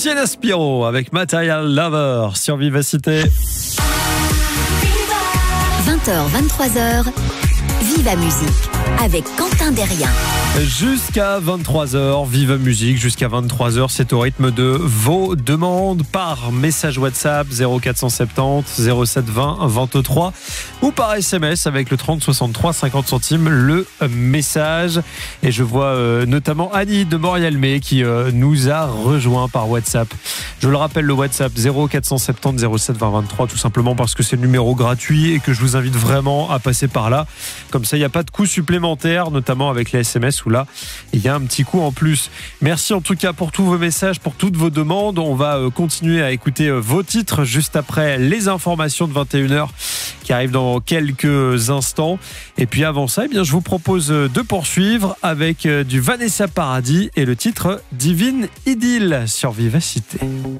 Luciana Spiro avec Material Lover sur Vivacité. 20h, 23h, Viva Musique avec Quentin Derrien. Jusqu'à 23h, Viva Musique, jusqu'à 23h, c'est au rythme de vos demandes par message WhatsApp 0470 07 20 23 ou par SMS avec le 30 63 50 centimes le message. Et je vois notamment Annie de Morialmé qui nous a rejoint par WhatsApp. Je le rappelle, le WhatsApp 0470 07 20 23, tout simplement parce que c'est le numéro gratuit et que je vous invite vraiment à passer par là. Comme ça, il n'y a pas de coût supplémentaire, notamment avec les SMS où là, il y a un petit coup en plus. Merci en tout cas pour tous vos messages, pour toutes vos demandes. On va continuer à écouter vos titres juste après les informations de 21h qui arrivent dans quelques instants. Et puis avant ça, eh bien, je vous propose de poursuivre avec du Vanessa Paradis et le titre Divine Idylle sur Vivacité.